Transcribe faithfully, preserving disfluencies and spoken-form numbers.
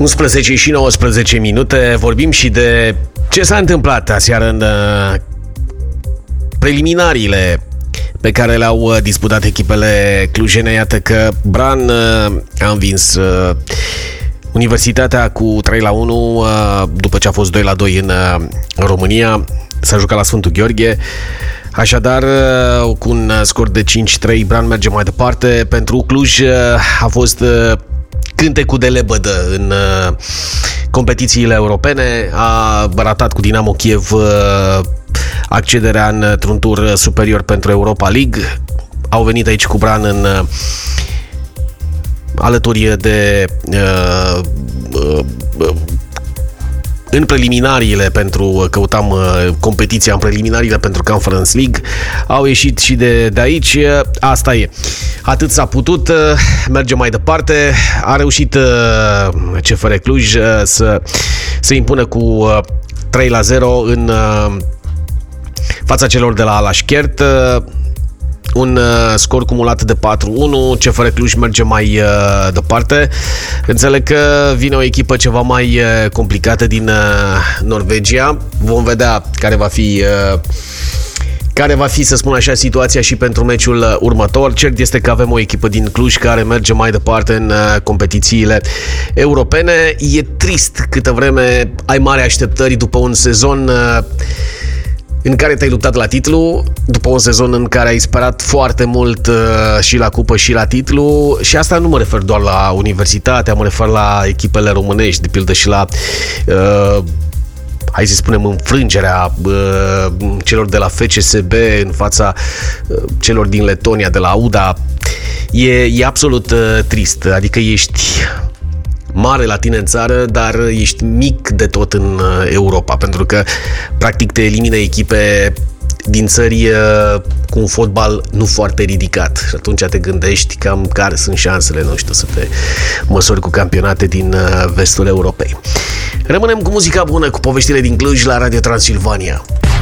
unsprezece și nouăsprezece minute, vorbim și de ce s-a întâmplat aseară în uh, preliminariile pe care le-au disputat echipele clujene. Iată că Bran uh, a învins uh, Universitatea cu trei la unu uh, după ce a fost doi la doi în, uh, în România. S-a jucat la Sfântul Gheorghe. Așadar, uh, cu un scor de cinci trei, Bran merge mai departe. Pentru Cluj uh, a fost uh, cântecul de lebădă în uh, competițiile europene. A ratat cu Dinamo Kiev uh, accederea într-un tur superior pentru Europa League. Au venit aici cu Bran în uh, alături de uh, uh, uh, în preliminariile pentru, căutam uh, competiția în preliminariile pentru Conference League, au ieșit și de, de aici. Asta e. Atât s-a putut, uh, merge mai departe. A reușit uh, C F R Cluj uh, să se impună cu uh, trei la zero în uh, fața celor de la Alashkert. Uh, un uh, scor cumulat de patru unu. C F R Cluj merge mai uh, departe. Înțeleg că vine o echipă ceva mai uh, complicată din uh, Norvegia. Vom vedea care va fi uh, care va fi, să spun așa, situația și pentru meciul uh, următor. Cert este că avem o echipă din Cluj care merge mai departe în uh, competițiile europene. E trist câtă vreme ai mari așteptări după un sezon uh, în care te-ai luptat la titlu, după un sezon în care ai sperat foarte mult uh, și la cupă și la titlu. Și asta nu mă refer doar la Universitatea, mă refer la echipele românești, de pildă și la uh, hai să spunem înfrângerea uh, celor de la F C S B în fața uh, celor din Letonia, de la Auda. E, e absolut uh, trist, adică ești mare la tine în țară, dar ești mic de tot în Europa, pentru că practic te elimine echipe din țări cu un fotbal nu foarte ridicat și atunci te gândești cam care sunt șansele, nu știu, să te măsori cu campionate din vestul Europei. Rămânem cu muzica bună, cu poveștile din Cluj la Radio Transilvania.